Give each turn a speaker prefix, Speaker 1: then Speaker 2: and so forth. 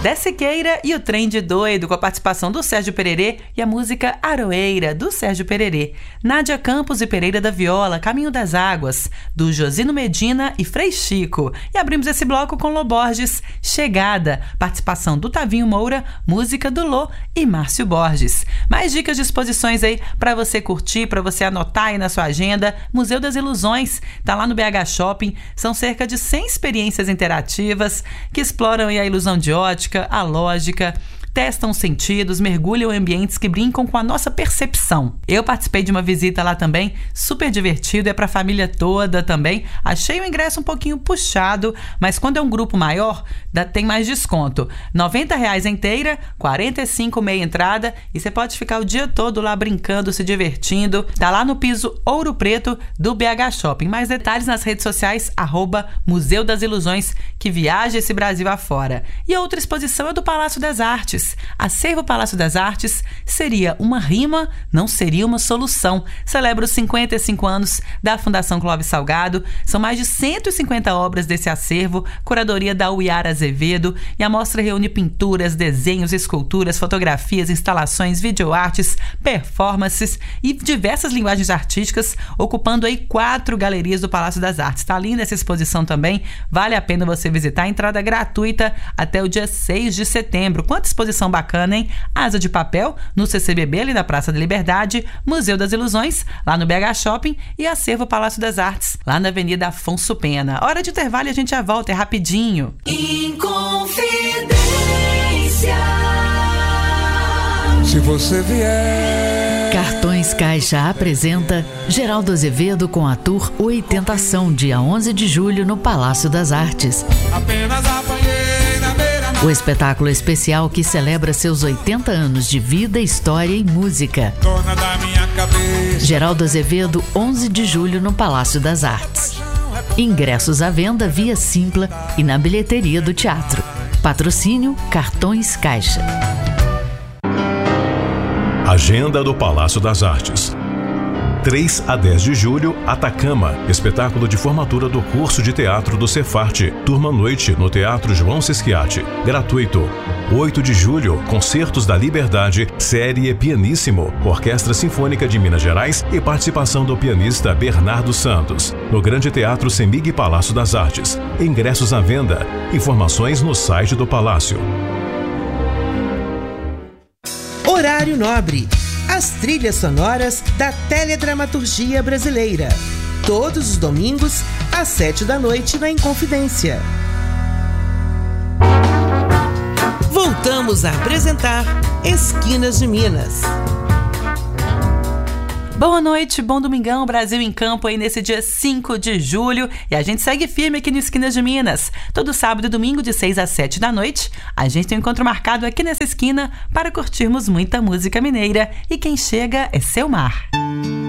Speaker 1: Dé Siqueira e o Trem de Doido, com a participação do Sérgio Pererê e a música Aroeira, do Sérgio Pererê. Nádia Campos e Pereira da Viola, Caminho das Águas, do Josino Medina e Frei Chico. E abrimos esse bloco com Lô Borges, Chegada, participação do Tavinho Moura, música do Lô e Márcio Borges. Mais dicas de exposições aí para você curtir, para você anotar aí na sua agenda. Museu das Ilusões, tá lá no BH Shopping. São cerca de 100 experiências interativas que exploram aí a ilusão de ótica, a lógica, testam sentidos, mergulham em ambientes que brincam com a nossa percepção. Eu participei de uma visita lá também, super divertido, é pra família toda também. Achei o ingresso um pouquinho puxado, mas quando é um grupo maior, tem mais desconto. R$90 inteira, R$45 meia entrada, e você pode ficar o dia todo lá brincando, se divertindo. Tá lá no piso Ouro Preto do BH Shopping. Mais detalhes nas redes sociais, @Museu das Ilusões, que viaja esse Brasil afora. E outra exposição é do Palácio das Artes. Acervo Palácio das Artes seria uma rima, não seria uma solução. Celebra os 55 anos da Fundação Clóvis Salgado. São mais de 150 obras desse acervo, curadoria da Uiara Azevedo, e a mostra reúne pinturas, desenhos, esculturas, fotografias, instalações, videoartes, performances e diversas linguagens artísticas, ocupando aí 4 galerias do Palácio das Artes. Tá linda essa exposição também, vale a pena você visitar, entrada gratuita até o dia 6 de setembro. Quanta exposição bacana, hein? Asa de Papel, no CCBB, ali na Praça da Liberdade, Museu das Ilusões, lá no BH Shopping, e Acervo Palácio das Artes, lá na Avenida Afonso Pena. Hora de intervalo e a gente já volta, é rapidinho.
Speaker 2: Inconfidência.
Speaker 3: Se você vier...
Speaker 4: Cartões Caixa apresenta Geraldo Azevedo com a Tour Oitentação, dia 11 de julho no Palácio das Artes.
Speaker 3: Apenas apanhei na beira.
Speaker 4: O espetáculo especial que celebra seus 80 anos de vida, história e música.
Speaker 3: Dona da minha cabeça.
Speaker 4: Geraldo Azevedo, 11 de julho no Palácio das Artes. Ingressos à venda via Simpla e na bilheteria do teatro. Patrocínio Cartões Caixa.
Speaker 5: Agenda do Palácio das Artes. 3 a 10 de julho, Atacama, espetáculo de formatura do curso de teatro do Cefarte, turma noite no Teatro João Sesquiate, gratuito. 8 de julho, Concertos da Liberdade, série Pianíssimo, Orquestra Sinfônica de Minas Gerais e participação do pianista Bernardo Santos, no Grande Teatro Semig Palácio das Artes. Ingressos à venda. Informações no site do Palácio.
Speaker 6: Horário Nobre. As trilhas sonoras da teledramaturgia brasileira. Todos os domingos, às 7 da noite, na Inconfidência. Voltamos a apresentar Esquinas de Minas.
Speaker 1: Boa noite, bom domingão, Brasil em Campo aí nesse dia 5 de julho. E a gente segue firme aqui no Esquinas de Minas. Todo sábado e domingo, de 6 às 7 da noite, a gente tem um encontro marcado aqui nessa esquina para curtirmos muita música mineira. E quem chega é Seu Mar.